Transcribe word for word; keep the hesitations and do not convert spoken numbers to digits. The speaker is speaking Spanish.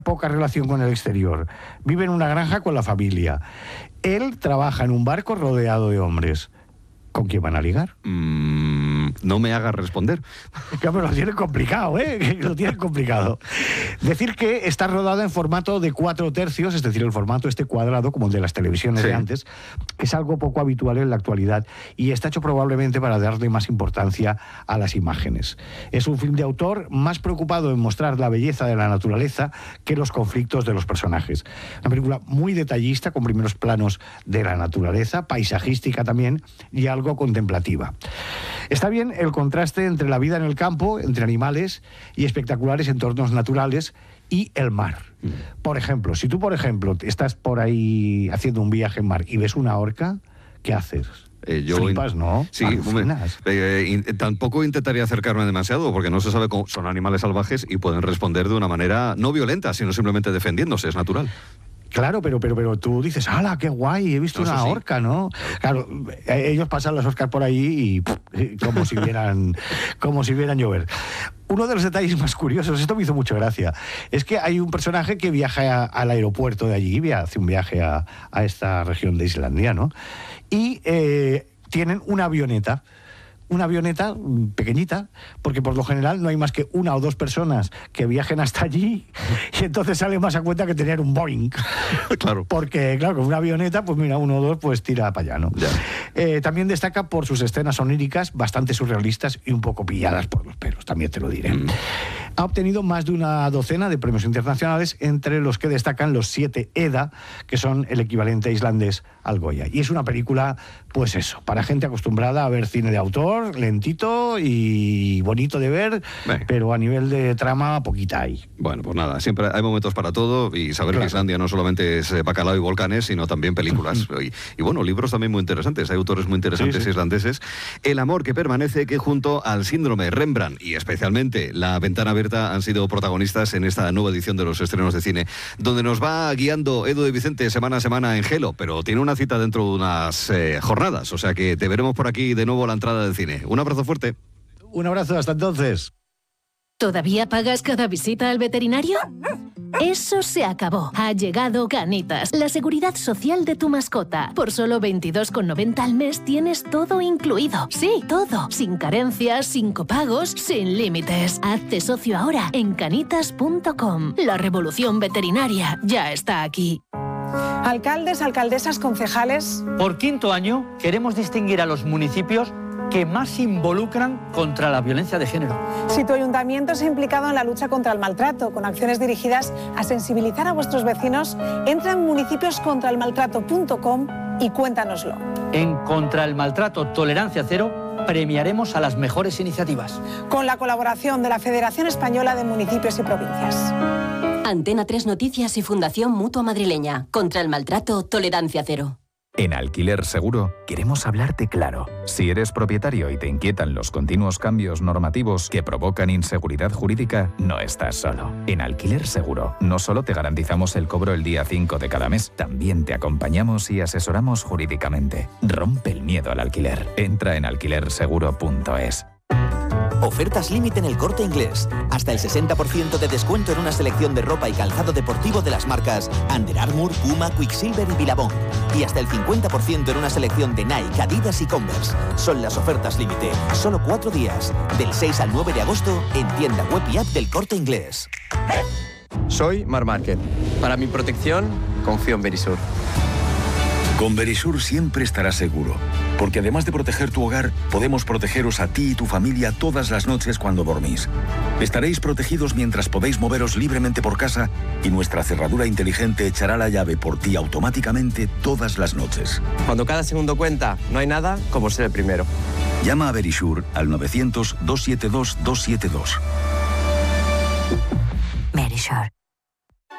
poca relación con el exterior. Vive en una granja con la familia. Él trabaja en un barco rodeado de hombres. ¿Con quién van a ligar? Mm, no me hagas responder. Claro, pero lo tienen complicado, ¿eh? Lo tienen complicado. Decir que está rodado en formato de cuatro tercios, es decir, el formato este cuadrado, como el de las televisiones sí. de antes, es algo poco habitual en la actualidad y está hecho probablemente para darle más importancia a las imágenes. Es un film de autor más preocupado en mostrar la belleza de la naturaleza que los conflictos de los personajes. Una película muy detallista, con primeros planos de la naturaleza, paisajística también, y algo contemplativa. Está bien el contraste entre la vida en el campo, entre animales y espectaculares entornos naturales y el mar. Por ejemplo, si tú, por ejemplo, estás por ahí haciendo un viaje en mar y ves una orca, ¿qué haces? Eh, yo Flipas, ¿no? Sí, hombre, eh, in, tampoco intentaría acercarme demasiado porque no se sabe cómo son animales salvajes y pueden responder de una manera no violenta, sino simplemente defendiéndose, es natural. Claro, pero, pero, pero tú dices, ¡hala, qué guay! He visto no, una sí. orca, ¿no? Claro, ellos pasan las orcas por ahí y pff, como si vieran, como si vieran llover. Uno de los detalles más curiosos, esto me hizo mucha gracia, es que hay un personaje que viaja a, al aeropuerto de allí, hace un viaje a, a esta región de Islandia, ¿no? Y eh, tienen una avioneta. Una avioneta pequeñita, porque por lo general no hay más que una o dos personas que viajen hasta allí y entonces sale más a cuenta que tener un Boeing. Claro. Porque, claro, con una avioneta, pues mira, uno o dos, pues tira para allá, ¿no? Yeah. Eh, también destaca por sus escenas oníricas, bastante surrealistas y un poco pilladas por los pelos, también te lo diré. Mm. Ha obtenido más de una docena de premios internacionales, entre los que destacan los siete EDA, que son el equivalente islandés al Goya. Y es una película, pues eso, para gente acostumbrada a ver cine de autor, lentito y bonito de ver, Bien. pero a nivel de trama poquita hay. Bueno, pues nada, siempre hay momentos para todo y saber claro. que Islandia no solamente es bacalao y volcanes, sino también películas. y, y bueno, libros también muy interesantes, hay autores muy interesantes sí, sí. islandeses. El amor que permanece, que junto al síndrome Rembrandt y especialmente La ventana abierta han sido protagonistas en esta nueva edición de los estrenos de cine, donde nos va guiando Edu de Vicente semana a semana en Gelo, pero tiene una cita dentro de unas eh, jornadas, o sea que te veremos por aquí de nuevo a la entrada del cine. Un abrazo fuerte. Un abrazo, hasta entonces. ¿Todavía pagas cada visita al veterinario? Eso se acabó. Ha llegado Canitas, la seguridad social de tu mascota. Por solo veintidós con noventa al mes tienes todo incluido. Sí, todo. Sin carencias, sin copagos, sin límites. Hazte socio ahora en canitas punto com. La revolución veterinaria ya está aquí. Alcaldes, alcaldesas, concejales. Por quinto año queremos distinguir a los municipios que más se involucran contra la violencia de género. Si tu ayuntamiento se ha implicado en la lucha contra el maltrato, con acciones dirigidas a sensibilizar a vuestros vecinos, entra en municipios contra el maltrato punto com y cuéntanoslo. En Contra el Maltrato Tolerancia Cero premiaremos a las mejores iniciativas. Con la colaboración de la Federación Española de Municipios y Provincias. Antena tres Noticias y Fundación Mutua Madrileña. Contra el Maltrato Tolerancia Cero. En Alquiler Seguro queremos hablarte claro. Si eres propietario y te inquietan los continuos cambios normativos que provocan inseguridad jurídica, no estás solo. En Alquiler Seguro no solo te garantizamos el cobro el día cinco de cada mes, también te acompañamos y asesoramos jurídicamente. Rompe el miedo al alquiler. Entra en alquiler seguro punto es. Ofertas límite en El Corte Inglés. Hasta el sesenta por ciento de descuento en una selección de ropa y calzado deportivo de las marcas Under Armour, Puma, Quicksilver y Billabong. Y hasta el cincuenta por ciento en una selección de Nike, Adidas y Converse. Son las ofertas límite. Solo cuatro días. Del seis al nueve de agosto en tienda web y app del Corte Inglés. Soy Mar Márquez. Para mi protección, confío en Verisur. Con Verisur siempre estarás seguro, porque además de proteger tu hogar, podemos protegeros a ti y tu familia todas las noches cuando dormís. Estaréis protegidos mientras podéis moveros libremente por casa y nuestra cerradura inteligente echará la llave por ti automáticamente todas las noches. Cuando cada segundo cuenta, no hay nada como ser el primero. Llama a Verisur al novecientos, doscientos setenta y dos, doscientos setenta y dos. Verisur.